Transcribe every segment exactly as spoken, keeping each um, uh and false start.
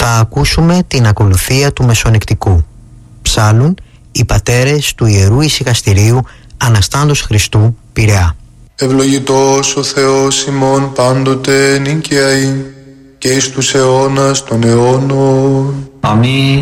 Θα ακούσουμε την ακολουθία του Μεσονικτικού. Ψάλλουν οι πατέρες του Ιερού Ησυχαστηρίου Αναστάντος Χριστού, Πειραιά. Ευλογητός ο Θεός ημών πάντοτε νικαιαή και εις τους αιώνας των αιώνων. Αμήν.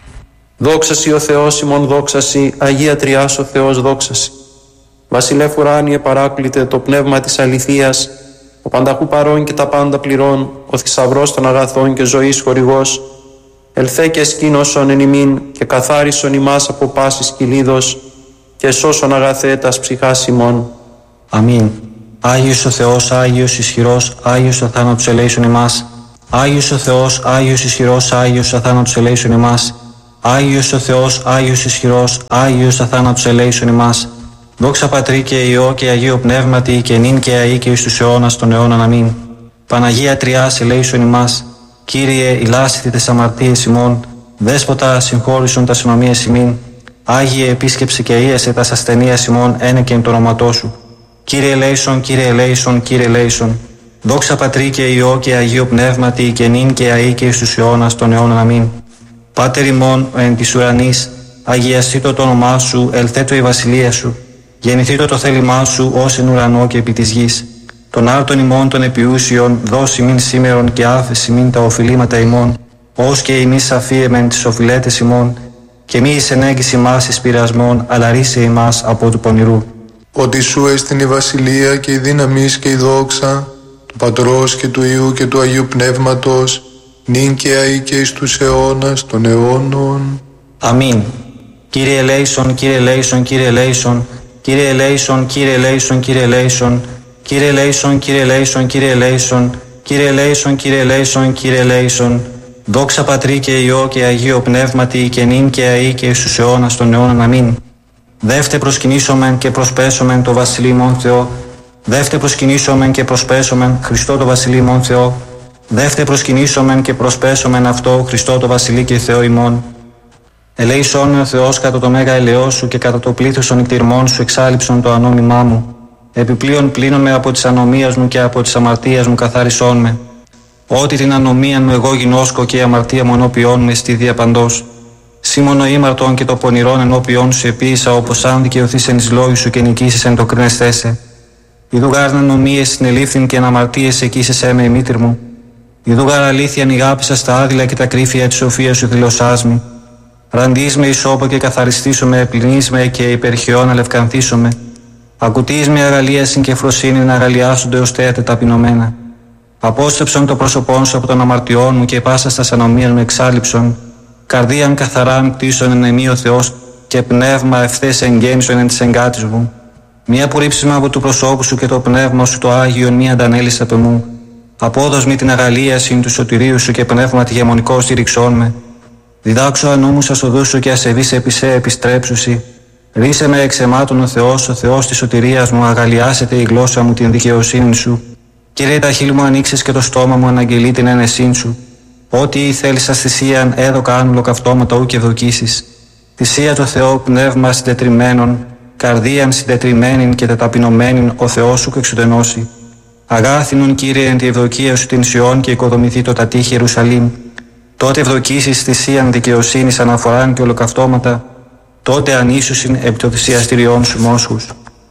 Δόξασι ο Θεός ημών, δόξασι, Αγία Τριάς ο Θεός, δόξασι. Βασιλεύ ουράνιε παράκλητε το πνεύμα της αληθείας, ο πανταχού παρών και τα πάντα πληρών, ο θησαυρός των αγαθών και ζωής χορηγός, ελθέ και σκήνωσον εν ημίν και καθάρισον ημάς από πάσης κυλίδος και σώσον αγαθέτας ψυχάς ημών. Αμήν. Άγιος ο Θεός, Άγιος ισχυρός, Άγιος ο θάνατος ελέησον ημάς. Άγιος ο Θεός, Άγιος ισχυρός, Άγιος ο θάνατος ελέησον ημάς. Άγιος ο Θεός, Άγιος ισχυρός, Άγιος ο θάνατος ελέησον ημάς. Δόξα Πατρί και Υιό και Αγίο Πνεύματι και νυν και αεί και εις τους αιώνας των αιώνων. Αμήν. Παναγία Τριάς ελέησον ημάς. Κύριε, ηλάσθητε τες αμαρτίες ημών. Δέσποτα, συγχώρησον τας ενομίες ημίν. Άγιε, επίσκεψε και ίεσε τας ασθενείας ημών ένεκεν το όνοματό σου. Κύριε ελέησον, Κύριε ελέησον, Κύριε ελέησον. Δόξα Πατρί και Υιό και Αγίο Πνεύματι και νυν και αεί και εις τους αιώνας των αιώνων. Αμήν. Πάτερ ημών ο εν της ουρανής, αγιαστήτω το όνομά σου, ελθέτω η βασιλεία σου. Γεννηθήτω το θέλημά σου ως εν ουρανό και επί της γης. Τον άρτον ημών των επιούσιων, δώσει μην σήμερον και άφεση μην τα οφειλήματα ημών, ως και ημείς αφίεμεν τις οφειλέτες ημών, και μη εις ενέγγις ημάς εις πειρασμών, αλλά ρίσε ημάς από του πονηρού. Ότι σου έστειν η βασιλεία και η δύναμις και η δόξα, του Πατρός και του Υιού και του Αγίου Πνεύματος, νυν και αεί και εις τους αιώνας των αιώνων. Αμήν. Κύριε ελέησον, Κύριε ελέησον, Κύριε ελέησον, Κύριε ελέησον, Κύριε ελέησον, Κύριε ελέησον, Κύριε ελέησον, Κύριε ελέησον, Κύριε ελέησον, Κύριε ελέησον, Κύριε ελέησον, Κύριε ελέησον. Δόξα Πατρί και Υιό και Αγίο Πνεύματι και νυν και αεί και εις τους αιώνας των αιώνων. Αμήν. Δεύτε προσκυνήσομεν και προσπέσομεν το Βασιλεί ημών Θεό. Δεύτε προσκυνήσομεν και προσπέσομεν Χριστό το Βασιλεί ημών Θεό. Δεύτε προσκυνήσομεν και προσπέσομεν αυτό Χριστό το Βασιλεί και Θεό ημών. Ελέησόν ο Θεός κατά το μέγα ελαιός σου και κατά το πλήθος των νηκτηρμών σου εξάλειψον το ανώνυμά μου. Επιπλέον πλύνομαι από της ανομίας μου και από της αμαρτίας μου καθάρισόν με. Ότι την ανομία μου εγώ γινώσκω και η αμαρτία μου ενώπιόν με στη διαπαντός. Σήμωνο ήμαρτον και το πονηρόν ενώπιόν σου επίησα, όπως αν δικαιωθείς εν εις λόγους σου και νικήσεις εν το κρίνεσθέσαι. Ιδού γάρ ανομίες συνελήφθην και εν αμαρτίες εκείσεσαι με η μήτρ μου. Ιδού γάρ αλήθεια νηγάπησα στα άδειλα και τα κρύφια της σοφίας σου δηλωσάς μη. Ραντείς με ισόπο και καθαριστήσομαι, πλυνείς με και υπερχιόν αλευκανθήσομαι. Ακουτείς με αγαλίασιν και φροσύνη να αγαλιάσονται ως θέατε ταπεινωμένα. Απόστρεψον το πρόσωπόν σου από των αμαρτιών μου και πάσα στα ανομίας μου εξάλληψον. Καρδίαν καθαράν κτίσον εν εμεί ο Θεός και πνεύμα ευθές εγγέννησον εν της εγκάτης μου. Μία απορρίψημα από του προσώπου σου και το πνεύμα σου το Άγιον μία αντανέλης απ' εμού. Απόδοσμη την αγαλίασιν του σωτηρίου σου και πνεύμα τη γεμονικό στήριξόν με. Διδάξω ανόμουσα στο οδού σου και ασεβείς επί σε επιστρέψουσι. Ρίσε με εξαιμάτων ο Θεός, ο Θεός της σωτηρίας μου, αγαλιάσετε η γλώσσα μου την δικαιοσύνη σου. Κύριε, τα χείλη μου ανοίξεις και το στόμα μου αναγγελεί την ένεσήν σου. Ό,τι θέλεις σας θυσίαν, έδωκα άνουλο καυτώματα ου και δοκίσεις. Θυσία το Θεό, πνεύμα συντετριμένων, καρδίαν συντετριμένην και τεταπεινωμένην ο Θεός σου εξουδενώσει. Αγάθινον, Κύριε, εν τη ευδοκία σου την Σιών και οικοδομηθεί το τα τείχη Ιερουσαλήμ. Τότε ευδοκίσεις θυσίαν δικαιοσύνης αναφοράν και ολοκαυτώματα, τότε ανήσουσιν επί το θυσιαστηριών σου μόσχους.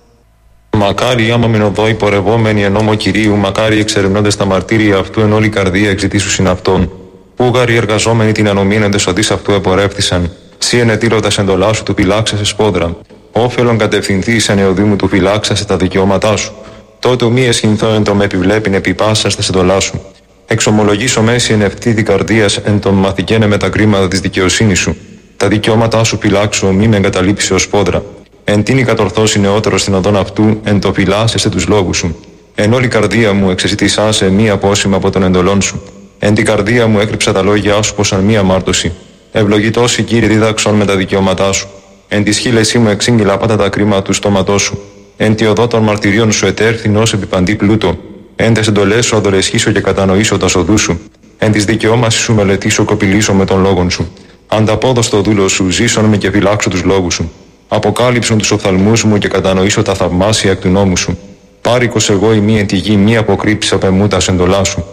Μακάρι άμα μεν οδό υπορευόμενοι εν νόμο Κυρίου, μακάρι εξερευνώντες τα μαρτύρια αυτού εν όλη καρδία εξητήσουσιν αυτόν. Ούγαροι εργαζόμενοι την ανομίαν εν τεσοδείς αυτού επορεύθησαν. Σύ ενετήρωτας εντολά σου του φυλάξασαι σπόδρα. Όφελον κατευθυνθείς εν εωδήμου του φυλάξασαι τα δικαιώματά σου. Τότε μη εσχυνθώ εν το με επιβλέπειν επί πάσας τες εντολά σου. Εξομολογήσω μέση εν ευθύδη καρδίας εν τον μαθηκένε με τα κρίματα της δικαιοσύνης σου. Τα δικαιώματά σου φυλάξω, μη με εγκαταλείψει ως σπόδρα. Εν τίνη κατορθώσει νεότερο στην οδόν αυτού, εν το φυλάσσεσαι τους λόγους σου. Εν όλη καρδία μου εξεζητήσάσαι μία απόσημα από τον εντολών σου. Εν την καρδία μου έκρυψα τα λόγια σου πως αν μία αμάρτωση. Ευλογητός η Κύριε δίδαξον με τα δικαιώματά σου. Εν τη σχήλεσή μου εξήγηλα πάντα τα κρίματα του στόματός σου. Εν τη οδό των μαρτυρίων σου ετέρθην ως επιπαντή πλούτο. Εν τες εντολές σου αδωρεσχήσω και κατανοήσω τα οδού σου. Εν της δικαιώμασης σου μελετήσω κοπηλήσω με τον λόγον σου. Ανταπόδος το δούλο σου, ζήσον με και φυλάξω τους λόγους σου. Αποκάλυψον τους οφθαλμούς μου και κατανοήσω τα θαυμάσια εκ του νόμου σου. Πάρικος εγώ η μία εν τη γη, μη αποκρύψεις απ' εμού τα εντολά σου.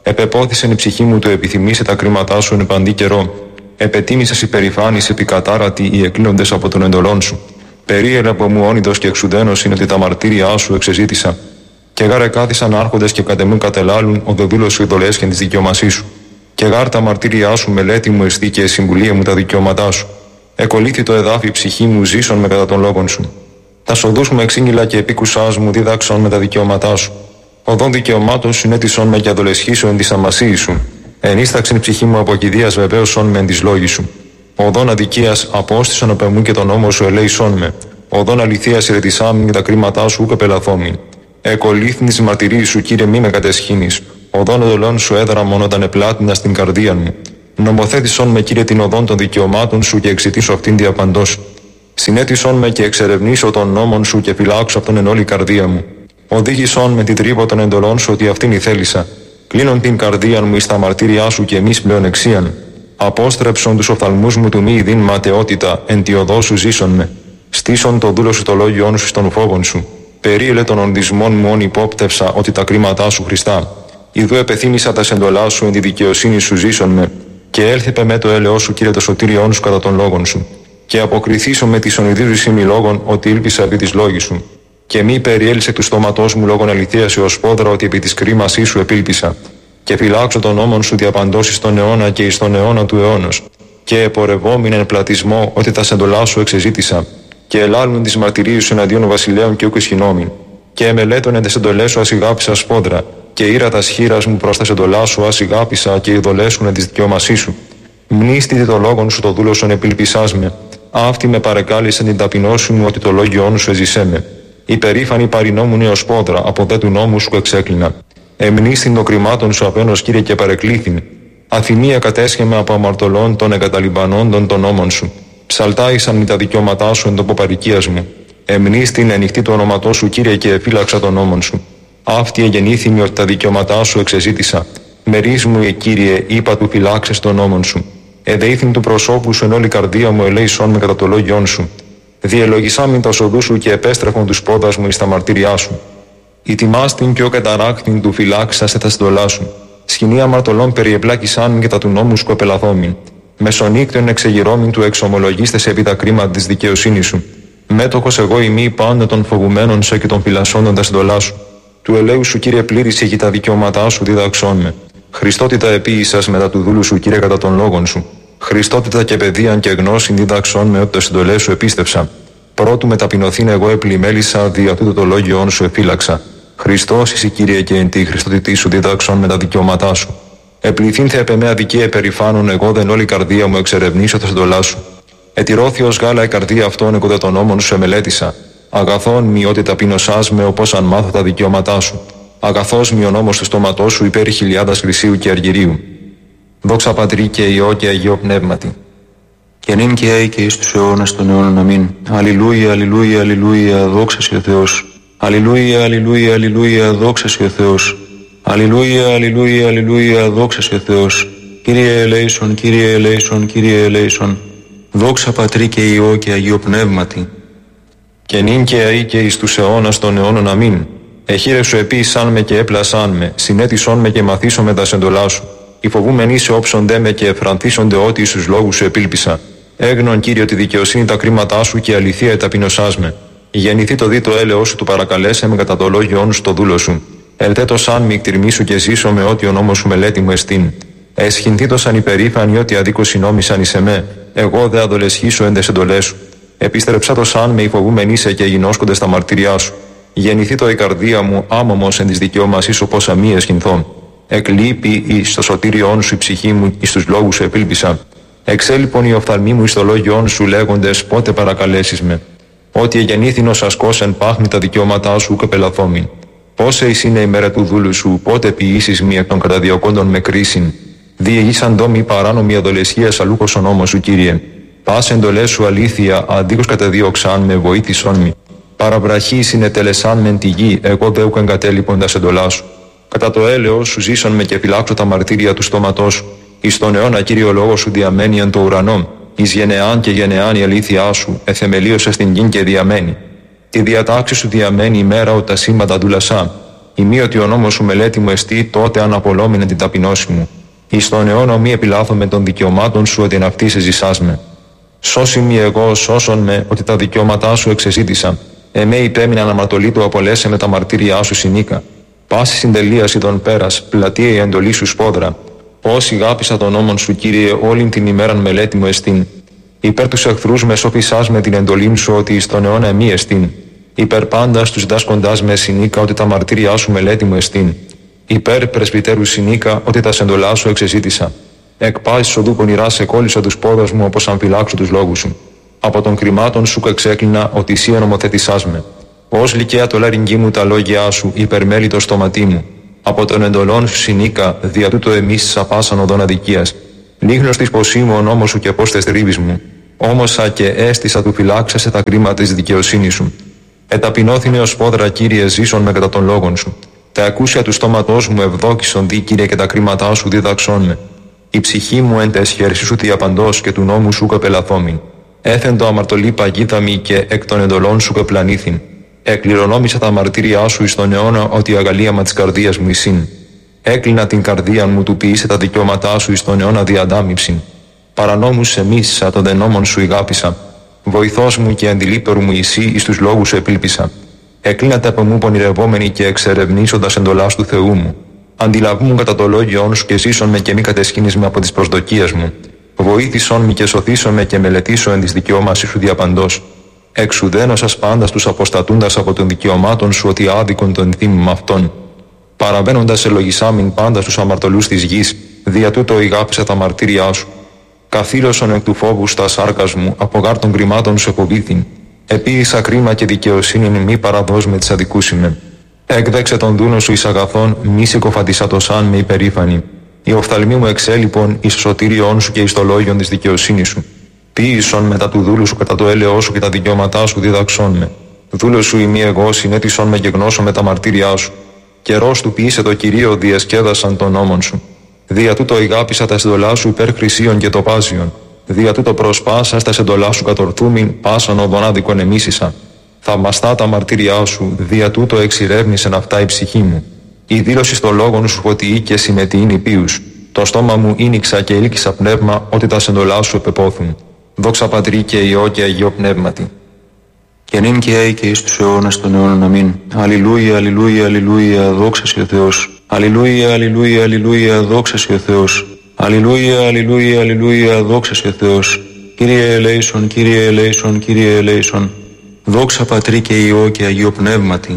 Επεπόθησεν η ψυχή μου το επιθυμήσε τα κρίματά σου εν παντή καιρό. Επετίμησες υπερηφάνης επικατάρατη οι εκκλίνοντες από τον εντολόν σου. Περίεργα από μου όνειδος και εξουδένος είναι ότι τα μαρτύρια σου εξεζήτησα. Και γάρε κάθισαν άρχοντες και κατεμούν κατελάλουν ο δεδούλος σου ειδολέσχεν της δικαιωμασής σου. Και γάρ τα μαρτύρια σου μελέτη μου εστί και συμβουλία μου τα δικαιώματά σου. Εκολύθη το εδάφι ψυχή μου ζήσον με κατά των λόγων σου. Τα σοδούς μου εξήγηλα και επίκουσάς μου δίδαξον με τα δικαιώματά σου. Οδόν δικαιωμάτων συνέτησον με και αδολεσχήσω εν της αμασίης σου. Ενίσταξεν ψυχή μου από κηδείας βεβαίωσον με εν της λόγης σου. Οδόν αδικίας απόστησον απ' εμού και τον νόμο σου ελέησον με. Οδόν αληθείας ηρετισάμιν και τα κρίματά σου ούκ πελαθόμην. Εκολύθην της μαρτυρίας σου, Κύριε, μη με κατεσχύνεις. Οδόν οδολών σου έδραμον όταν επλάτινα στην καρδία μου. Νομοθέτησον με, Κύριε, την οδόν των δικαιωμάτων σου και εξητήσω αυτήν διαπαντός. Συνέτησον με και εξερευνήσω των νόμων σου και φυλάξω αυτόν εν όλη καρδία μου. Οδήγησον με την τρύπα των εντολών σου ότι αυτήν ηθέλησα. Κλείνον την καρδία μου εις τα μαρτύριά σου και εμείς πλεονεξίαν. Απόστρεψον τους οφθαλμούς μου του μη ειδήν ματαιότητα, εν τη οδό σου ζήσον με. Στήσον το δούλο σου το λόγιόν σου στον φόβον σου. Περίελε των ονδισμών μου όν υπόπτευσα ότι τα κρίματά σου Χριστά. Ιδού επεθύμησα τα σεντολά σου εν τη δικαιοσύνη σου ζήσον με. Και έλθεπε με το έλεος σου, Κύριε, το σωτήριόν σου κατά των λόγων σου. Και αποκριθήσω με τη ονειδίζουσή μη λόγων ότι ήλπισα επί της λόγης σου. Και μη περιέλυσε του στόματός μου λόγων αληθείας έως πόδρα ότι επί της κρίμασής σου επήλπισα. Και φυλάξω τον νόμον σου διαπαντώσεις στον αιώνα και εις τον αιώνα του αιώνος. Και επορευόμην εν πλατισμό ότι τα σεντολά σου εξεζήτησα. Και ελάλουν τις μαρτυρίες σου εναντίον βασιλέων και ούκ ισχυνόμην. Και εμελέτων εν τες εντολές σου ασυγάπησα σπόδρα. Και ήρα τα σχήρας μου προς τα σεντολά σου ασυγάπησα και ειδολέσουν εν της δικαιώμασής σου. Μνήστητη το λόγον σου το δούλωσον επιλπισάς με. Αυτή με παρεκάλεσεν την ταπεινώση μου ότι το λόγιόν σου εζησέ με. Υπερήφανη παρινόμουν έως πόδρα, από δε του νόμου σου εξέκλεινα. Εμνήστην των κρυμάτων σου απένος, Κύριε, και παρεκλήθην. Αθυμία κατέσχεμε από αμαρτωλών των εγκαταλειμπανόντων των νόμων σου. Ψαλτάησαν με τα δικαιώματά σου εν τοπο παροικίας μου. Εμνήστην ενοιχτή το όνοματό σου, Κύριε, και εφύλαξα των νόμων σου. Αυτή εγεννήθημη ότι τα δικαιώματά σου εξεζήτησα. Μερίσ μου, Κύριε, είπα του φυλάξες των νόμων σου. Εδέηθην του προσώπου σου εν όλη καρδία μου ελέησον με κατά το λόγιόν σου. Διελογισάμιν τα οδού σου και επέστρεφον τους πόδας μου εις τα μαρτύριά σου. Ητιμάστην και ο καταράκτην του φυλάξα σε τα στολά σου. Σχοινή αμαρτωλών περιεπλάκησάν και τα του νόμου σου επελαθόμην. Μεσονύκτων εξεγυρώμην του εξομολογίστες επί τα κρίματα της δικαιοσύνης σου. Μέτοχος εγώ ημί πάντα των φοβουμένων σε και των φυλασσόντων τα στολά σου. Του ελέου σου, Κύριε, πλήρησε και τα δικαιώματά σου διδαξών με. Χριστότητα επίησας μετά του δούλου σου, Κύριε, κατά των λόγων σου. Χριστότητα και παιδείαν και γνώσιν διδαξών με ότι το συντολέ σου επίστεψα. Πρώτου με ταπεινωθήν εγώ επλημέλησα, δια τούτο το λόγιόν σου εφύλαξα. Χριστός είσαι, Κύριε, και εν τη Χριστότητή σου διδαξών με τα δικαιώματά σου. Επληθήν θε επ' εμέ αδικία επερηφάνων, εγώ δεν όλη καρδία μου εξερευνήσω τα συντολά σου. Ετηρώθη ως γάλα η καρδία αυτών, εγώ δε των νόμων σου εμελέτησα. Αγαθόν μη ότι ταπεινωσάς με, όπως αν μάθω τα δικαιώματά σου. Αγαθός μη ο νόμος του στόματός σου υπέρ χιλιάδας χρυσίου και αργυρίου. Δόξα Πατρί και Υιό και Αγίο Πνεύματι. Και νυν και αεί και εις τους αιώνας των αιώνων. Αμήν. Αλληλούια, αλληλούια, αλληλούια, δόξα σοι ο Θεός. Αλληλούια, αλληλούια, αλληλούια, δόξα σοι ο Θεός. Αλληλούια, αλληλούια, αλληλούια, δόξα σοι ο Θεός. Κύριε ελέησον, Κύριε ελέησον, Κύριε ελέησον. Δόξα Πατρί και Υιό και Αγίο Πνεύματι. Και νυν και αεί και εις τους αιώνας των αιώνων. Αμήν. Εχείρεσου επίησαν με και έπλασαν με, συνέτησον με και μαθήσον με τα σεντολά σου. Οι φοβούμενοι σε όψονται με και εφρανθίσονται ότι εις τους λόγους σου επήλπισα. Έγνον, Κύριε, τη δικαιοσύνη τα κρίματά σου και αληθεία εταπεινωσάς με. Γεννηθεί το δι το έλεος σου του παρακαλέσε με κατά το λόγιόν σου το δούλο σου. Ελτέτο σαν μη εκτιρμήσου και ζήσω με ό,τι ο νόμος σου μελέτη μου εστίν. Εσχυνθήτω σαν υπερήφανοι ότι αδίκως συνόμησαν εις εμέ. Εγώ δε αδολεσχήσω εν τες εντολές σου. Επίστρεψα το σαν με οι φοβούμενοι σε και γινώσκονται στα μαρτυριά σου. Γεννηθεί το η καρδία μου άμωμος εν της δικαιώμασής σου πόσα μη εσχυνθών. Εκλείπει εις το σωτήριόν σου η ψυχή μου, εις τους λόγους σου επήλπισα. Εξέλιπον οι οφθαλμοί μου εις το λόγιόν σου λέγοντες πότε παρακαλέσεις με. Ότι εγεννήθην ως ασκός εν πάχνη τα δικαιώματά σου και πελαθόμην. Πόσε εις είναι η μέρα του δούλου σου, πότε ποιήσεις μη εκ των καταδιωκόντων με κρίσιν. Διηγήσαν τόμοι παράνομη αδολεσχίας αλούκος ο νόμος σου, Κύριε. Πας εντολές σου αλήθεια, αντίκως καταδίωξαν με βοήθησόν μη. Παραβραχή συνετελεσάν μεν τη γη, εγώ δε ουκ εγκατέλειπον τα εντολά σου. Κατά το έλεος σου ζήσον με και φυλάξω τα μαρτύρια του στόματός σου. Εις τον αιώνα, Κύριο, λόγο σου διαμένει εν το ουρανό. Εις γενεάν και γενεάν η αλήθειά σου, εθεμελίωσε στην γην και διαμένει. Τη διατάξη σου διαμένει η μέρα ότι τα σύμπαντα δούλασά. Ημί ότι ο νόμος σου μελέτη μου εστί, τότε αναπολόμηνε την ταπεινώση μου. Εις τον αιώνα μη επιλάθω με των δικαιωμάτων σου, ότι εν αυτή σε ζησάς με. Σώσι μη εγώ, σώσον με, ότι τα δικαιώματά σου εξεζήτησα. Εμέ υπέμεινα αναμαρτωλή του, απολέσαι με τα μαρτύριά σου συνήκα. Πάση συντελείαση των πέρας, πλατεία η εντολή σου σπόδρα. Όσοι γάπησα τον νόμον σου, Κύριε, όλην την ημέραν μελέτη μου εστίν. Υπέρ τους εχθρούς με σοφισάς με την εντολή σου, ότι εις τον αιώνα εμεί εστίν. Υπέρ πάντας τους δάσκοντάς με συνήκα, ότι τα μαρτύριά σου μελέτη μου εστίν. Υπέρ πρεσβυτέρου συνήκα, ότι τα σεντολά σου εξεζήτησα. Εκ πάσης οδού πονηρά σε κόλλησα τους πόδας μου, όπως αν φυλάξω τους λόγους σου. Από των κρυμάτων σου εξέκλεινα, ότι εσύ ενομοθετησάς με. Ως λυκαία το λαρυγγί μου τα λόγια σου, υπερμέλει το στόματί μου. Από των εντολών σου συνήκα, δια τούτο εμείς σαπάσαν οδόν αδικίας. Λίγνος της ποσίμου ο νόμος σου και πώς τες τρίβεις μου. Όμωσα και έστησα του φυλάξεσαι τα κρίματα της δικαιοσύνης σου. Εταπεινώθηνε ως πόδρα, Κύριε, ζήσον με κατά των λόγων σου. Τα ακούσια του στόματός μου ευδόκησον δι, Κύριε, και τα κρίματά σου δίδαξόν με. Η ψυχή μου εν τα εσχέρση σου διαπαντός και του νόμου σου κοπελαθόμην. Έθεν το αμαρτωλή παγίδαμι και εκ των εντολών σου κοπλανήθην. Εκληρονόμησα τα μαρτύριά σου εις τον αιώνα, ότι η αγαλίαμα της καρδίας μου εισήν. Έκλεινα την καρδία μου, του ποιήσε τα δικαιώματά σου εις τον αιώνα διαντάμιψην. Παρανόμους εμίσησα, των δε νόμων σου ηγάπησα. Βοηθός μου και αντιλήπτερου μου εσύ, εις τους λόγους σου επήλπισα. Εκλίνατε από μου πονηρευόμενοι και εξερευνήσοντας εντολάς του Θεού μου. Αντιλαβούν κατά το λόγιόν σου και ζήσον με και μη κατεσχύνεις με από τις προσδοκίες μου. Βοήθησον με και σωθήσον με και μελετήσω εν της δικαιώμασης σου διαπαντός. Εξουδένωσας πάντας τους αποστατούντας από των δικαιωμάτων σου, ότι άδικον τον θύμημα αυτών. Παραβαίνοντας ελογισάμιν πάντα στους αμαρτωλούς της γης, δια τούτο ηγάπησα τα μαρτύριά σου. Καθήλωσον εκ του φόβου στα σάρκας μου, από γάρ των κρυμάτων σου εποβήθην. Επίησα κρίμα και δικαιοσύνη μη παραδός με τις αδικούσιμε. Έκδεξε τον δούλο σου εις αγαθόν, μη συκοφαντισάτωσαν με υπερήφανη. Η οφθαλμή μου εξέλιπον εις σωτήριόν σου και εις το λόγιον της δικαιοσύνης σου. Ποίησον μετά του δούλου σου κατά το έλεος σου και τα δικαιώματά σου δίδαξόν με. Δούλο σου ημί εγώ, συνέτησον με και γνώσω με τα μαρτύριά σου. Καιρός του ποιήσε το Κυρίο, διασκέδασαν τον νόμον σου. Δια τούτο ηγάπησα τα συντολά σου υπέρ χρυσίων και τοπάζιων. Δια τούτο προσπάσα τα συντολά σου κατορθούμην, πάσαν οδον άδικον εμίσησα. Θαυμαστά τα μαρτύριά σου, δια τούτο εξηρεύνησεν αυτά η ψυχή μου. Η δήλωση στο λόγον σου φωτιή και συμμετείν πίους. Το στόμα μου ίνιξα και ήλκησα πνεύμα, ότι τα συντολά σου επεπόθουν. Δόξα Πατρί και Υιό και Αγίο Πνεύματι. Και νυν και αεί και εις τους αιώνας των αιώνων. Αμήν. Αλληλούια, αλληλούια, αλληλούια, δόξα σοι ο Θεός. Αλληλούια, αλληλούια, αλληλούια, δόξα σοι ο Θεός. Αλληλούια, αλληλούια, αλληλούια, δόξα σοι ο Θεός. Κύριε ελέησον, Κύριε ελέησον, Κύριε ελέησον. Δόξα Πατρί και Υιό και Αγίο Πνεύματι.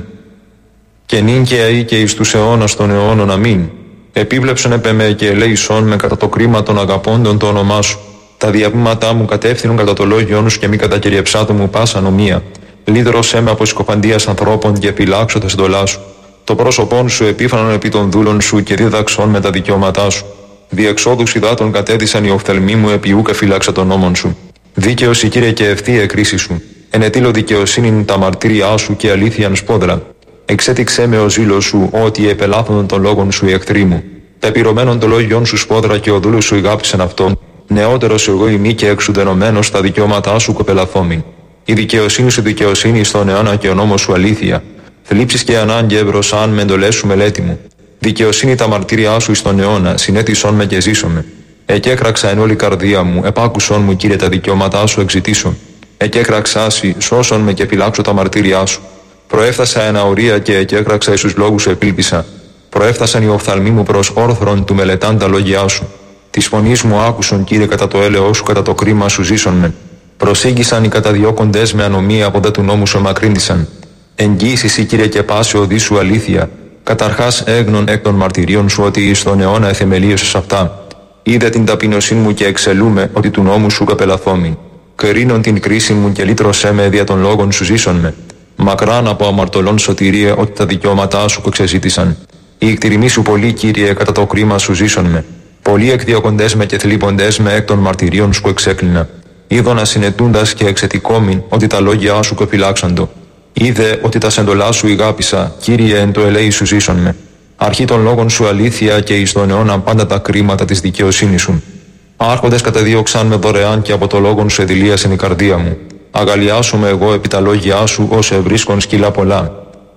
Και νυν και αεί και εις τους αιώνας των αιώνων. Αμήν. Επίβλεψον επ' εμέ και ελέησον με κατά το κρίμα των αγαπώντων το όνομά σου. Τα διαβήματά μου κατεύθυνον κατά το λόγιόν σου και μη κατακυριεψάτο μου πάσα νομία. Λύδρωσέ με από σκοφαντίας ανθρώπων και φυλάξω τα συντολά σου. Το πρόσωπόν σου επίφανον επί των δούλων σου και δίδαξον με τα δικαιώματά σου. Διεξόδους υδάτων κατέδυσαν οι οφθαλμοί μου, επί ούκ εφύλαξα τον νόμον σου. Δίκαιος η Κύριε και ευθεία εκκρίση σου. Ενετήλω δικαιοσύνην τα μαρτύριά σου και αλήθειαν σπόδρα. Εξέτηξέ με ο ζήλος σου, ότι επελάθωνον των λόγων σου οι εχθροί μου. Πεπυρωμένον το λόγιον σου σπόδρα και ο δούλος σου ηγάπησεν αυτόν. Νεότερος εγώ ημί και εξουδενωμένος τα δικαιώματά σου κοπελαθόμην. Η δικαιοσύνη σου δικαιοσύνη στον αιώνα και ο νόμος σου αλήθεια. Θλίψεις και ανάγκη ευρωσάν με εντολές σου μελέτη μου. Δικαιοσύνη τα μαρτύριά σου εις τον αιώνα, συνέτησον με και ζήσομαι. Εκέκραξα εν όλη καρδία μου, επάκουσον μου Κύριε τα δικαιώματά σου εξητήσω. Εκέκραξάσι, σώσον με και φυλάξω τα μαρτύριά σου. Προέφθασα εν αορία και εκέκραξα εις τους λόγους σου επήλπισα. Προέφθασαν οι οφθαλμοί μου προς όρθρον του μελετάν τα λόγια σου. Τη φωνή μου άκουσον, Κύριε, κατά το έλεος σου, κατά το κρίμα σου ζήσον με. Προσήγησαν οι καταδιώκοντες με ανομία, από δε του νόμου σου εμακρύνθησαν. Εγγύησης, Κύριε, και πάση οδή σου αλήθεια. Καταρχάς έγνων εκ των μαρτυρίων σου, ότι εις τον αιώνα εθεμελίωσες αυτά. Είδε την ταπεινωσύνη μου και εξελούμε, ότι του νόμου σου καπελαθόμην. Κρίνον την κρίση μου και λύτρωσέ με, δια των λόγων σου ζήσον με. Μακράν από αμαρτωλών σωτηρία, ότι τα δικαιώματά σου εξεζήτησαν. Η εκτιρημή σου πολύ, Κύριε, κατά το κρίμα σου ζήσον με. Πολλοί εκδιώκοντες με και θλίποντες με εκ των μαρτυρίων σου εξέκλεινα. Είδωνα συνετούντας και εξετικόμην, ότι τα λόγια σου κοφυλάξαντο. Είδε ότι τα σεντολά σου ηγάπησα, Κύριε, εν το ελέη σου ζήσον με. Αρχή των λόγων σου αλήθεια και εις τον αιώνα πάντα τα κρίματα της δικαιοσύνης σου. Άρχοντες κατεδίωξαν με δωρεάν και από το λόγον σου εδηλίασεν η καρδία μου. Αγαλιάσομαι εγώ επί τα λόγια σου, ως ευρίσκον σκύλα πολλά.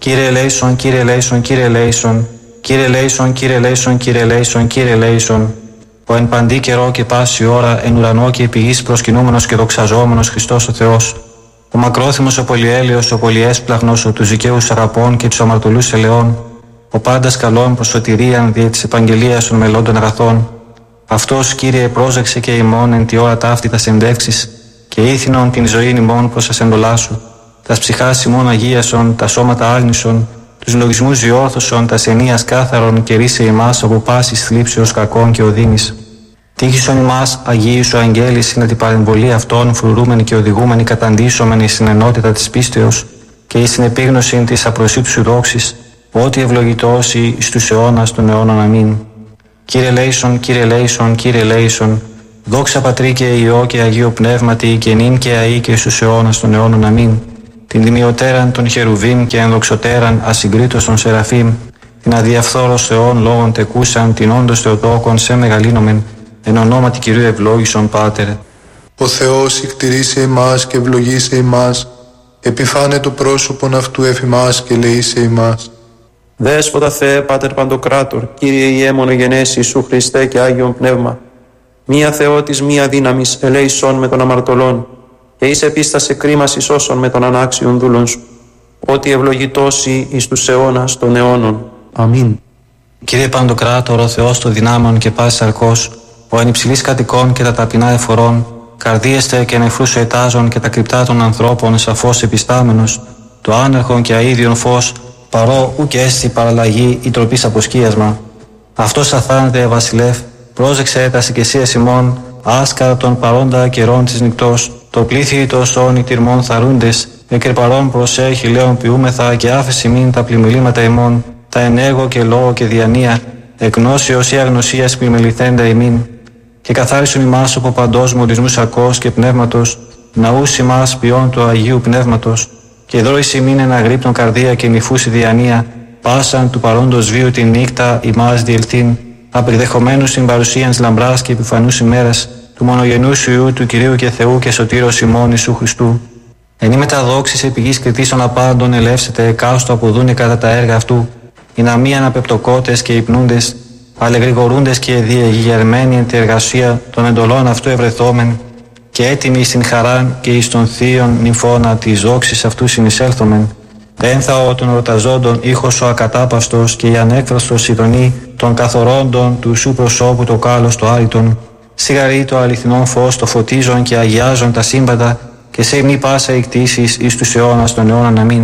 Κύριε ελέησον, Κύριε ελέησον, Κύριε ελέησον, Κύριε ελέησον, Κύριε ελέησον, Κύριε ελέησον, Κύριε ελέησον. Ο εν παντή καιρό και πάση ώρα, εν ουρανό και επί γης προσκυνούμενος και δοξαζόμενος Χριστός ο Θεός, ο μακρόθυμος, ο πολυέλεος, ο πολυέσπλαχνος, ο τους δικαίους αγαπών και τους αμαρτωλούς ελεών, ο πάντας καλών προς σωτηρίαν δια της επαγγελίας των μελών αγαθών. Αυτός, Κύριε, πρόσεξε και ημών εν τη ώρα ταύτη τα συνδεύξεις και ήθινον την ζωή ημών προς τα εντολά σου. Τας ψυχάς ημών αγίασον, τα σώματα άγνησον, τους λογισμούς διόρθωσον, τα ενίας κάθαρον και ρίσε ημάς από πάσης θλίψεως κακών και οδύνης. Τύχησον ημάς, Αγίοι σου αγγέλοι, συν την παρεμβολή αυτών, φρουρούμενοι και οδηγούμενοι καταντήσωμενοι στην ενότητα της πίστεως και εις την επίγνωση της απροσίτου σου δόξης, ότι ευλογητώσει εις τους αιώνας των αιώνων. Αμήν. Κύριε ελέησον, Κύριε ελέησον, Κύριε ελέησον, δόξα Πατρί και Υιό και Αγίο Πνεύματι και νυν και αεί και εις τους αιώνας των αιώνων. Αμήν. Την τιμιωτέραν των χερουβίμ και ενδοξωτέραν ασυγκρίτως των σεραφείμ, την αδιαφθόρος Θεών λόγων τεκούσαν, την όντως Θεοτόκον σε μεγαλύνομεν, εν ονόματι Κυρίου ευλόγησον Πάτερ. Ο Θεός ικτηρήσε ημάς και ευλογήσε ημάς, επιφάνε το πρόσωπον αυτού εφ' ημάς και λεήσε ημάς. Δέσποτα Θεέ, Πάτερ Παντοκράτορ, Κύριε Ιε μονογενές Ιησού Χριστέ και Άγιον Πνεύμα, μία Θεότης, μία δύναμης, ελέησον με των αμαρτωλών, και εις επίστασε κρίμας εις όσων με των ανάξιων δούλων σου, ότι ευλογητώσει εις τους αιώνας των αιώνων. Αμήν. Κύριε Παντοκράτορ, ο Θεός των δυνάμεων και πάσης αρκός, ο εν υψηλής κατοικών και τα ταπεινά εφορών, καρδίεστε και νεφρούς ετάζων και τα κρυπτά των ανθρώπων σαφώς επιστάμενος, το άνερχον και αΐδιον φως, παρό ου και έστι παραλλαγή ή τροπής αποσκίασμα. Αυτός αθάνεται, βασιλεύ, πρόσεξε τα συγκεσίας ημών, άσκαρα των παρόντα καιρών της νυκτός, το πλήθη το σώνη τυρμών θαρούντες, εκρεπαρών προσέχει λέων ποιούμεθα και άφεση μην τα πλημελήματα ημών, τα ενέργο και λόγο και διανία, εκνώσεως ή αγνωσίας πλημεληθέντα ημίν, και καθάρισον ημάς από παντός μολυσμούς αρκός και πνεύματος, ναούς ημάς ποιών του Αγίου Πνεύματος, και δρώης ημίν εν αγρύπτων καρδία και νυφούση διανία, πάσαν του παρόντος βίου την νύχτα ημάς διελτήν, απεκδεχομένους στην παρουσίαν λαμπράς και επιφανούς ημέρας, του μονογενού σου Υιού του Κυρίου και Θεού και Σωτήρος ημών Ιησού Χριστού. Εν ημετά δόξης επί γης κριτήσεων απάντων ελεύσετε εκάστο αποδούνε κατά τα έργα αυτού, οι να μη αναπεπτοκότες και υπνούντες, αλεγρηγορούντες και διεγερμένοι εν τη εργασία των εντολών αυτού ευρεθόμεν, και έτοιμοι στην χαράν και εις των θείων νυμφώνα της δόξης αυτού συνεισέλθομεν. Ένθαο των ρωταζόντων ήχος ο ακατάπαστος και η ανέκφραστος ειδονή των καθορώντων του σου προσώπου το κάλος το άριτον, σιγαρή το αληθινόν φως το φωτίζον και αγιάζον τα σύμπαντα, και σε μη πάσα εκτίσεις εις τους αιώνας των αιώνων. Αμήν.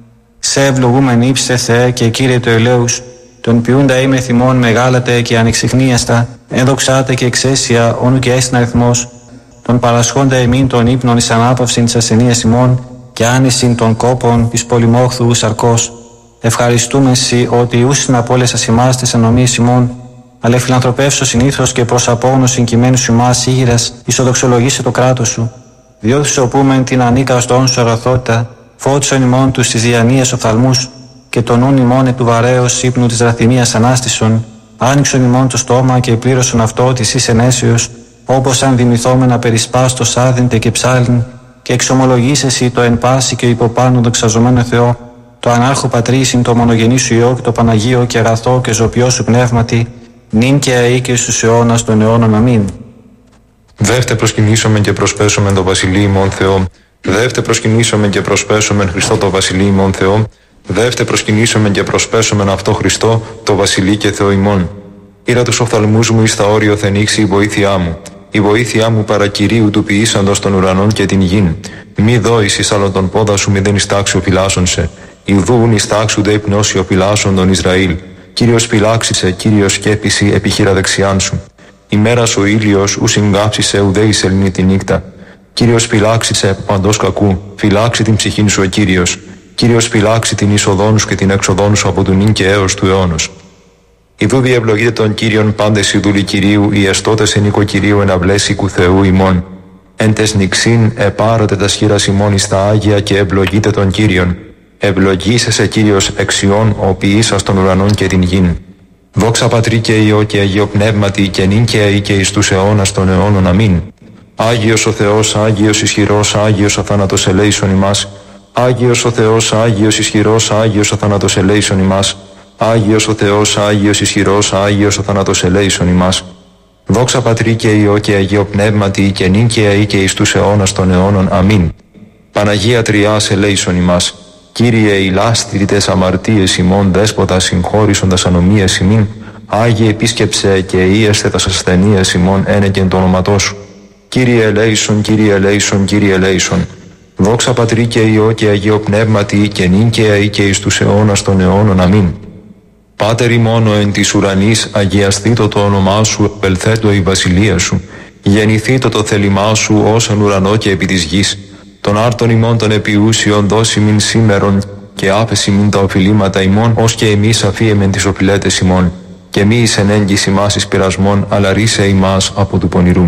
Σε ευλογούμεν ύψε Θεέ και Κύριε το ελέους, τον ποιούντα είμαι θυμών μεγάλατε και ανεξιχνίαστα, ενδοξάτε και εξαίσια όνου και έστιν αριθμός, τον παρασχόντα εμήν των ύπνων εις ανάπαυσιν της ασθενείας ημών και άνησιν των κόπων της πολυμόχθου σαρκός. Ευχαριστούμε Συ ότι ούσιν από όλες ας ημάς τις ανομίες ημών, αλλά φιλανθρωπεύσω συνήθως και προς απόγνω συγκειμένους ημάς ήγηρας ισοδοξολογήσε το κράτος σου. Διότι σου οπούμεν την ανίκαστόν σου αγαθότητα, φώτισον ημών τους της διανοίας οφθαλμούς, και τον ούν ημών του βαρέως ύπνου της ραθυμίας ανάστησον, άνοιξον ημών το στόμα και πλήρωσον αυτό της εις ενέσεως, όπως αν δημηθόμενα περισπάστος άδυντε και ψάλιν, και εξομολογήσεσαι το εν πάση και υποπάνω δοξαζομένο Θεό, το ανάρχο πατρίσιν, το μονογενή σου Υιό και το Παναγίο και αγαθό και ζωπιό σου πνεύματι, νυν και αεί και στους αιώνας των αιώνων. Αμήν. Δεύτε προσκυνήσομεν και προσπέσομεν το Βασιλεί ημών Θεό. Δεύτε προσκυνήσομεν και προσπέσομεν Χριστό το Βασιλεί ημών Θεό. Δεύτε προσκυνήσομεν και προσπέσομεν αυτό Χριστό το Βασιλεί και Θεό ημών. Ήρα τους οφθαλμούς μου εις τα όριο θενήξει η βοήθειά μου. Η βοήθειά μου παρακυρίου του ποιήσαντος των ουρανών και την γην. Μη δώεις εις άλλον τον πόδα σου μηδέν εις τάξου φυλάσσον σε. Ιδούν εις τάξου δε υπνώσιο φυλάσσον τον Ισραήλ. Κύριος φυλάξισε, Κύριος σκέπιση επιχείρα δεξιάν σου. Η μέρα σου ήλιος ου συγκάψισε ουδέ η σελήνη τη νύχτα. Κύριος φυλάξισε παντός κακού, φυλάξει την ψυχήν σου ο Κύριος. Κύριος φυλάξει την είσοδόν σου και την έξοδόν σου από του νυν και έως του αιώνος. Ιδού διευλογείτε τον Κύριον πάντες οι δούλοι Κυρίου, οι εστώτες εν οίκο Κυρίου εν αυλές οίκου Θεού ημών. Εν τες νυξήν επάρωτε τα σχήρας ημών εις τα Άγια και ευλογείτε τον Κύριον. Ευλογήσεσαι Κύριος εξιών ο ποιήσας των ουρανών και την γην. Δόξα Πατρί και Υιό και Αγίο Πνεύματι και νυν και αεί και εις τους αιώνας των αιώνων. Αμήν. Άγιος ο Θεός, Άγιος ισχυρός, Άγιος αθάνατος ελέησον ημάς. Άγιος ο Θεός, Άγιος ισχυρός, Άγιος ο θάνατος ελέησον ημάς. Άγιος ο Θεός, Άγιος ισχυρός, Άγιος ο θάνατος ελέησον ημάς. Δόξα Πατρί και Υιό και Αγίο Πνεύματι, και νυν και αεί και εις τους αιώνας των αιώνων. Αμήν. Παναγία Τριάς ελέησον ημάς. Κύριε ηλάστηρητες αμαρτίες ημών, Δέσποτα συγχώρησον ανομίες ημίν. Άγιε επίσκεψε και ίεστε τας ασθενείες ημών, ένεκεν το όνοματό σου. Κύριε ελέησον, Κύριε ελέησον, Κύριε ελέησον. Δόξα Πατρί και Υιό και Αγίο Πνεύματι, και νυν και αεί και εις τους αιώνας των αιώνων. Αμήν. Πάτερ ημών εν της ουρανής, αγιαστήτω το όνομά σου, επελθέτω η βασιλεία σου. Γεννηθήτω το θέλημά σου, ως εν ουρανό και επί της γης. Των άρτων ημών των επιούσιων δώσει μην σήμερον, και άφεση μην τα οφειλήματα ημών, ως και εμείς αφίεμεν τις οφειλέτες ημών. Και μη εις εν έγκυση μας εις πειρασμών, αλλά ρίσε ημάς από του πονηρού.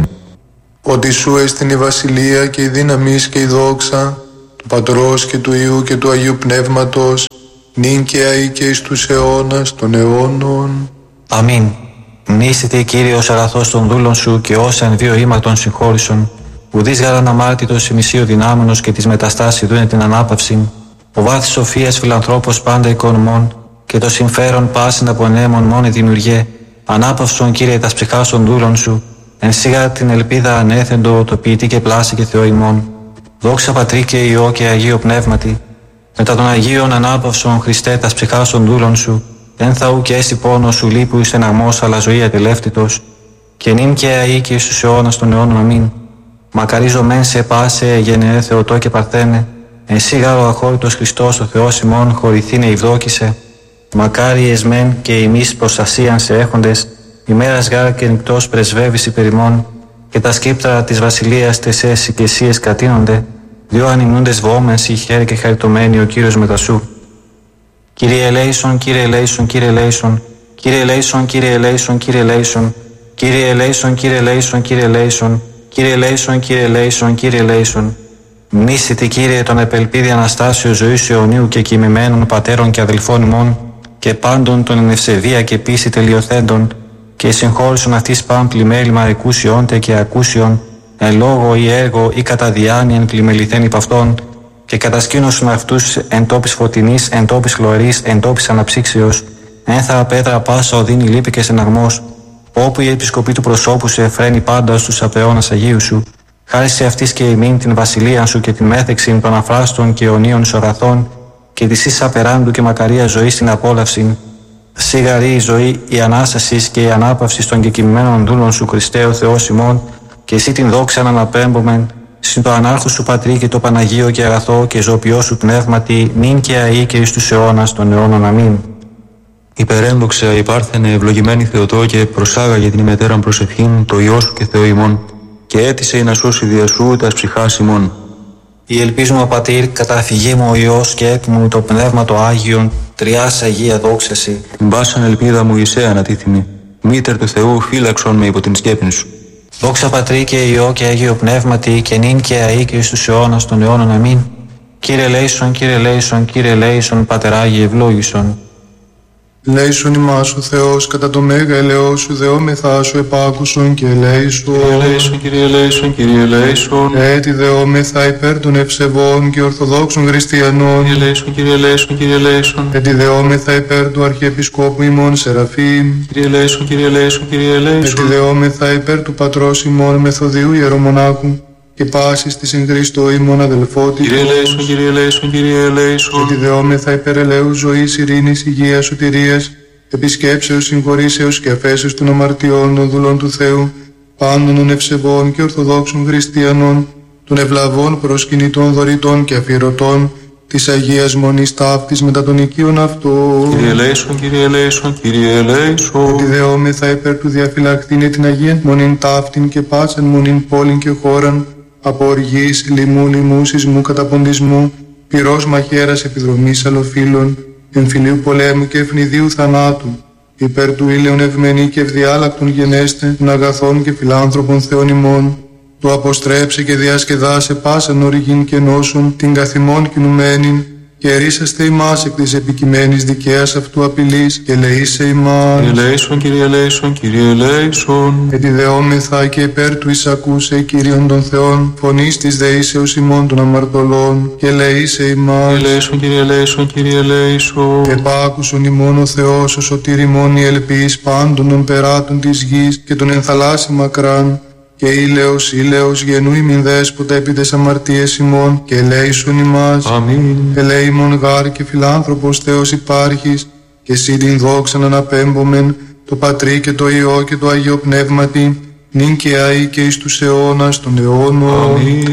Ότι σου έστειν η βασιλεία και η δύναμις και η δόξα του Πατρός και του Υιού και του Αγίου Πνεύματος, νυν και αεί και εις τους αιώνας των αιώνων. Αμήν. Μνήσεται Κύριος αγαθός των δούλων σου, και όσα εν δύο ήμαρτον συγχώρησον, ουδείς γαραν αμάρτητος ημισίου δυνάμενος, και της μεταστάσης δούνε την ανάπαυση. Ο βάθης σοφίας φιλανθρώπος πάντα οικονομών, και το συμφέρον πάσιν απονέμων μόνη δημιουργέ. Ανάπαυσον, Κύριε, τας ψυχάς των δούλων σου, εν σίγα την ελπίδα ανέθεντο, το ποιητή και πλάση και Θεό ημών. Δόξα Πατρί και Υιό και Αγίο Πνεύματι, μετά των Αγίων ανάπαυσον, Χριστέ, τας ψυχάς των δούλων σου, εν θαού και έσυ πόνο σου λείπου εις εναγμός, αλλά ζωή ατελεύτητος, και νυν και αεί και εις τους αιώνας των αιώνων. Αμήν. Μακαρίζω μεν σε πάσε, γενναίε Θεοτό και Παρθένε, εσύ γάρ ο αχώρητος Χριστός, ο Θεός ημών, χωρηθήνε ευδόκησε. Μακάρι εσμέν και ημείς προστασίαν σε έχοντες, ημέρας γάρ και νυκτός πρεσβεύεις υπερ ημών, και τα σκύπτρα της βασιλείας τες έσυ και εσύες κατείνονται, διό ανυμνούντες βόμες η χέρι και χαριτωμένοι ο Κύριος μετασού. Κύριε ελέησον, Κύριε ελέησον, Κύριε ελέησον, Κύριε ελέησον, Κύριε ελέησον, Κύριε ελέησον, Κύριε ελέησον, Κύριε ελέησον, Κύριε ελέησον, Κύριε ελέησον, Κύριε ελέησον, Κύριε ελέησον. Μνήσθητη, Κύριε, τον επελπίδη Αναστάσεως ζωής αιωνίου και κοιμημένων πατέρων και αδελφών ημών, και πάντων των εν ευσεβία και πίστη τελειοθέντων, και συγχώρησον αυτής παν πλημέλημα εκούσιόντε και ακούσιον, εν λόγω ή έργο ή κατά διάνοιαν πλημεληθέν υπ' αυτών, και κατασκήνωσον αυτούς εν τόπης φωτεινής, εν τόπης χλωρής, εν τόπης αναψύξεως, ένθαρα πέτρα πάσα οδύνη λύπη και στεναγμός, όπου η επισκοπή του προσώπου σε εφραίνει πάντα στους απαιώνας Αγίου σου. Χάρη σε αυτής και ημίν την βασιλεία σου και την μέθεξην των αφράστων και αιωνίων σου αγαθών, και της εις απεράντου και μακαρία ζωή στην απόλαυση. Σιγαρή η ζωή, η ανάσταση και η ανάπαυση των κεκοιμημένων δούλων σου, Χριστέ ο Θεός ημών, και εσύ την δόξα να αναπέμπομεν, συν το ανάρχου σου Πατρί και το Παναγίο και αγαθό και ζωοποιό σου πνεύματι, νυν και αεί και εις τους αιώνας των αιώνων. Αμήν. Υπερένδοξα υπάρθενε ευλογημένη Θεοτό, και προσάγαγε την ημετέραν προσευχήν το Υιό σου και Θεό ημών, και έτησε να σώσει δια σου τας ψυχάς ημών. Η ελπίζουμε, Πατήρ, καταφυγή μου ο Υιός και εκ μου το Πνεύμα το Άγιον, τριάς Αγία δόξαση. Την πάσαν ελπίδα μου εισέ ανατίθυμη, μήτερ του Θεού φύλαξον με υπό την σκέπην σου. Δόξα Πατρί και Υιό και Αγίο Πνεύματι, και νυν και αεί και εις τους αιώνας των αιώνων. Αμήν. Κύριε ελέησον, Κύριε ελέησον, Κύριε ελέησον, Πατεράγιε ευλόγησον. Ελέησον ημάς ο Θεός, κατά το μέγα ελαιό σου, δεόμεθά σου επάκουσον και ελέησον. Κύριε ελέησον, Κύριε ελέησον, Κύριε ελέησον. Έτσι δεόμεθα υπέρ των ευσεβών και ορθοδόξων χριστιανών. Κύριε ελέησον, Κύριε ελέησον, Κύριε ελέησον. Έτσι δεόμεθα υπέρ του Αρχιεπισκόπου ημών Σεραφείμ. Κύριε ελέησον, Κύριε ελέησον, Κύριε ελέησον. Έτσι δεόμεθα υπέρ του Πατρός ημών Μεθοδίου Ιερομονάχου και πάσης της εν Χριστώ ημών αδελφότητος. Κύριε ελέησον, Κύριε ελέησον, Κύριε ελέησον. Και τη δεόμεθα υπέρ ελέους ζωής, ειρήνης, υγείας, σωτηρίας, επισκέψεως, συγχωρήσεως και αφέσεως των αμαρτιών των δούλων του Θεού, πάντων των ευσεβών και ορθοδόξων χριστιανών, των ευλαβών προσκυνητών δωρητών και αφιερωτών, της Αγίας Μονής ταύτης μετά των οικείων αυτών. Κύριε ελέησον, Κύριε ελέησον, Κύριε ελέησον. Και τη δεόμεθα υπέρ του διαφυλαχθήνε την Αγία Μονήν ταύτην και πάσαν μονήν πόλην και χώραν, από οργής, λοιμού, λοιμού, σεισμού, καταποντισμού, πυρός μαχαίρας, επιδρομής αλλοφύλων, εμφυλίου πολέμου και ευνηδίου θανάτου, υπέρ του ήλαιον ευμένη και ευδιάλακτον γενέστε, των αγαθών και φιλάνθρωπων Θεών ημών, του αποστρέψε και διασκεδάσε πάσαν οργήν και νόσων, την καθημών κινουμένην, και ερίσαστε ημάς εκ της επικειμένης δικαίας αυτού απειλής και ελεήσε ημάς. Κύριε ελέησον, Κύριε ελέησον, Κύριε ελέησον. Ετιδεόμεθα και υπέρ του εισακούσε Κύριον των Θεών, φωνής της δεήσεως ημών των αμαρτωλών και ελεήσε ημάς. Κύριε ελέησον, Κύριε ελέησον, Κύριε ελέησον. Επάκουσον ημών ο Θεός, ο σωτήρ ημών η ελπίς πάντων των περάτων της γης και των ενθαλάσσι μακράν. Και ήλαιος, ήλαιος γενού ημιν δέσποτα επί τες αμαρτίες ημών και ελέησον ημάς. Αμήν. Ελέημον γάρ και φιλάνθρωπος Θεός υπάρχεις και εσύ την δόξαν αναπέμπομεν το Πατρί και το Υιό και το Αγίο Πνεύματι νυν και αεί και εις τους αιώνας των αιώνων. Αμήν.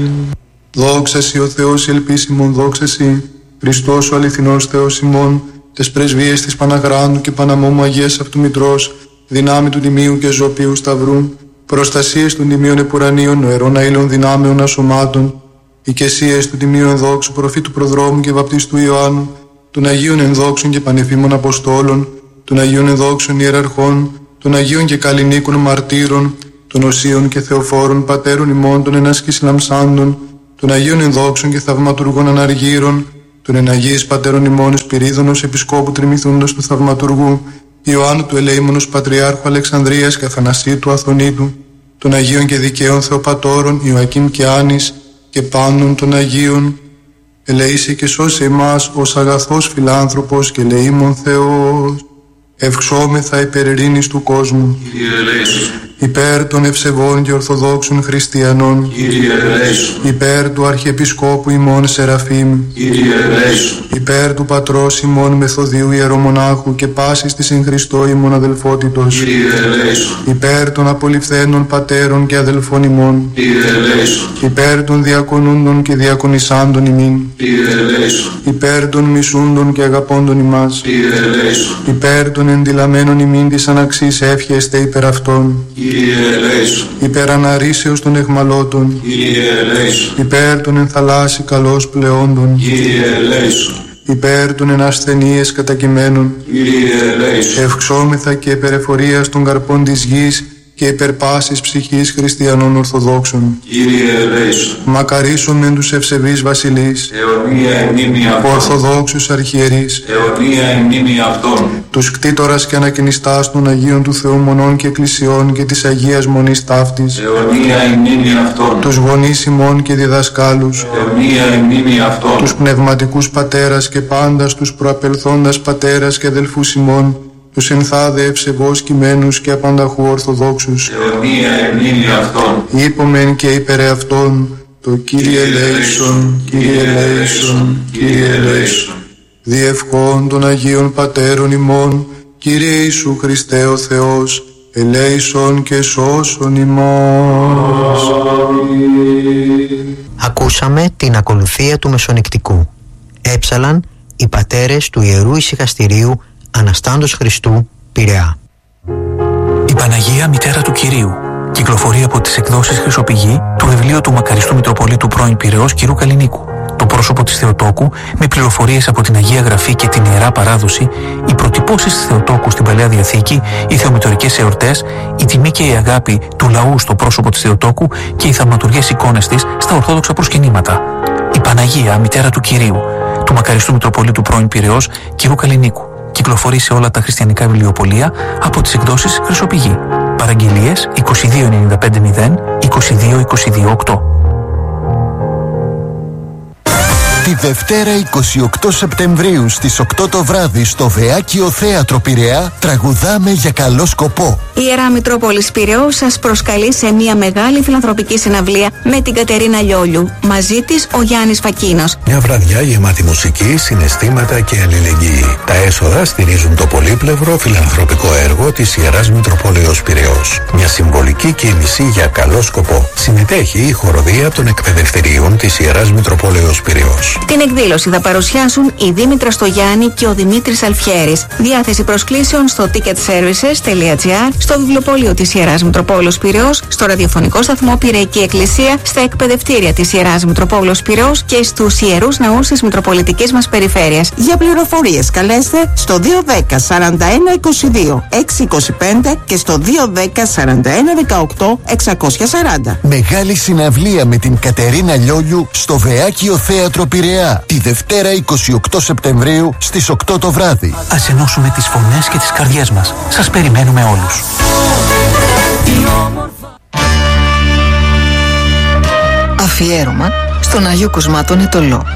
Δόξα σοι ο Θεός ελπίς ημών, δόξα σοι Χριστός ο αληθινός Θεός ημών, τες πρεσβείες της Παναγράντου και Παναμόμου Αγίας αυτού Μητρός, δυνάμει του Τιμίου και Ζωπίου Σταυρού, προστασίες των τιμίων επουρανίων, νοερών αήλων δυνάμεων ασωμάτων, οικεσίες του τιμίου ενδόξου προφήτου προδρόμου και βαπτιστού Ιωάννου, των Αγίων ενδόξων και πανεφήμων Αποστόλων, των Αγίων ενδόξων ιεραρχών, των Αγίων και καλλινίκων μαρτύρων, των Οσίων και Θεοφόρων πατέρων ημών, των ενάσκης λαμψάντων, των Αγίων ενδόξων και θαυματουργών αναργύρων, των εναγίης πατέρων ημών Εσπυρίδωνος επισκόπου τριμηθούντος του θαυματουργού, Ιωάννου του Ελεήμονος Πατριάρχου Αλεξανδρίας και Αθανασίου του Αθωνίτου, των Αγίων και Δικαίων Θεοπατώρων Ιωακήμ και Άνης και πάντων των Αγίων, ελεήσε και σώσε εμάς ως αγαθός φιλάνθρωπος και ελεήμων Θεός. Ευξόμεθα υπέρ ειρήνης του κόσμου, Κύριε ελέησον. υπέρ των ευσεβών και ορθοδόξων χριστιανών, Κύριε ελέησον. υπέρ του Αρχιεπισκόπου ημών Σεραφείμ, Κύριε ελέησον. υπέρ του Πατρός ημών Μεθοδίου Ιερομονάχου και πάσης της εν Χριστώ ημών αδελφότητος, Κύριε ελέησον. υπέρ των απολυφθένων πατέρων και αδελφών ημών, Κύριε ελέησον. υπέρ των διακονούντων και διακονισάντων ημίν, Κύριε ελέησον. υπέρ των μισούντων και αγαπώντων ημάς, Κύριε ελέησον. υπέρ των ενδυλαμένων ημίν της αναξής εύχεστε υπέρ αυτών, Κύριε ελέησον. υπέρ αναρρήσεως των εχμαλώτων, Κύριε ελέησον. υπέρ των ενθαλάσσι καλώς πλεόντων, Κύριε ελέησον. υπέρ των ενασθενείες κατακειμένων, Κύριε ελέησον. ευξόμεθα και υπέρ εφορίας των καρπών της γης και υπέρ πάσης ψυχής χριστιανών Ορθοδόξων. Κύριε ελέησον. Μακαρίσομεν τους ευσεβείς βασιλείς, Αιωνία η μνήμη αυτών. Ορθοδόξους αρχιερείς, Αιωνία η μνήμη αυτών. τους κτήτορας και ανακαινιστάς των Αγίων του Θεού Μονών και Εκκλησιών και της Αγίας Μονής Ταύτης, Αιωνία η μνήμη αυτών. τους γονείς ημών και διδασκάλους, Αιωνία η μνήμη αυτών. τους πνευματικούς πατέρας και πάντας τους προαπελθόντας πατέρας και αδελφούς ημών, τους ενθάδε ευσεβώς κειμένους και απανταχού Ορθοδόξους, Αιωνία η μνήμη αυτών. είπομεν και υπερ αυτών το Κύριε ελέησον, Κύριε ελέησον, Κύριε ελέησον. Διευχών των Αγίων Πατέρων ημών, Κύριε Ιησού Χριστέ ο Θεός, ελέησον και σώσον ημάς. Ακούσαμε την ακολουθία του Μεσονικτικού. Έψαλαν οι πατέρες του Ιερού Ησυχαστηρίου Αναστάντος Χριστού, Πειραιά. Η Παναγία Μητέρα του Κυρίου κυκλοφορεί από τις εκδόσεις Χρυσοπηγή του βιβλίου του μακαριστού Μητροπολίτου πρώην Πειραιώς κ. Καλλινίκου. Το πρόσωπο της Θεοτόκου, με πληροφορίες από την Αγία Γραφή και την Ιερά Παράδοση, οι προτυπώσεις της Θεοτόκου στην Παλαιά Διαθήκη, οι θεομητορικές εορτές, η τιμή και η αγάπη του λαού στο πρόσωπο της Θεοτόκου και οι θαυματουργές εικόνες της στα ορθόδοξα προσκυνήματα. Η Παναγία Μητέρα του Κυρίου, του μακαριστού Μητροπολίτου πρώην Πειραιώς κ. Καλλινίκου. Κυκλοφορεί σε όλα τα χριστιανικά βιβλιοπωλεία από τις εκδόσεις Χρυσοπηγή. Παραγγελίες είκοσι δύο ενενήντα πέντε μηδέν είκοσι δύο είκοσι δύο οκτώ. Τη Δευτέρα εικοστή ογδόη Σεπτεμβρίου στις οκτώ το βράδυ στο Βεάκιο Θέατρο Πειραιά τραγουδάμε για καλό σκοπό. Η Ιερά Μητρόπολης Πειραιώς σας προσκαλεί σε μια μεγάλη φιλανθρωπική συναυλία με την Κατερίνα Λιόλιου. Μαζί της ο Γιάννης Φακίνος. Μια βραδιά γεμάτη μουσική, συναισθήματα και αλληλεγγύη. Τα έσοδα στηρίζουν το πολύπλευρο φιλανθρωπικό έργο της Ιεράς Μητροπόλεως Πειραιώς. Μια συμβολική κίνηση για καλό σκοπό. Συμμετέχει η χοροδία των εκπαιδευτηρίων της Ιεράς Μητροπόλεως Πειραιώς. Την εκδήλωση θα παρουσιάσουν η Δήμητρα Στογιάννη και ο Δημήτρης Αλφιέρης. Διάθεση προσκλήσεων στο ticket services τελεία gr, στο βιβλιοπωλείο της Ιεράς Μητροπόλεως Πειραιώς, στο ραδιοφωνικό σταθμό Πειραϊκή Εκκλησία, στα εκπαιδευτήρια της Ιεράς Μητροπόλεως Πειραιώς και στους ιερούς ναούς της Μητροπολιτικής μας περιφέρειας. Για πληροφορίες καλέστε στο δύο ένα μηδέν σαράντα ένα είκοσι δύο εξακόσια είκοσι πέντε και στο δύο ένα μηδέν σαράντα ένα δεκαοκτώ εξακόσια σαράντα. Μεγάλη συναυλία με την Κατερίνα Λιόλιου στο Βεάκιο Θέατρο Πειραιώς. Πειραιά. Τη Δευτέρα είκοσι οκτώ Σεπτεμβρίου στις οκτώ το βράδυ. Ας ενώσουμε τις φωνές και τις καρδιές μας. Σας περιμένουμε όλους. Αφιέρωμα στον Αγίου Κοσμά τον Αιτωλό.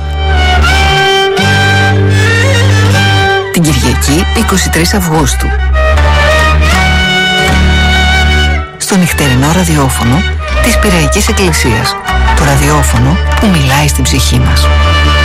Την Κυριακή είκοσι τρεις Αυγούστου. Στο νυχτερινό ραδιόφωνο της Πειραϊκής Εκκλησίας. Το ραδιόφωνο που μιλάει στην ψυχή μας.